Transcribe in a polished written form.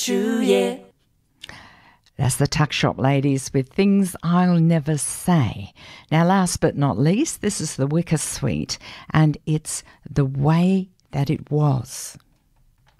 yeah. That's the Tuck Shop Ladies with Things I'll Never Say. Now, last but not least, this is the Wicker Suite, and it's The Way That It Was.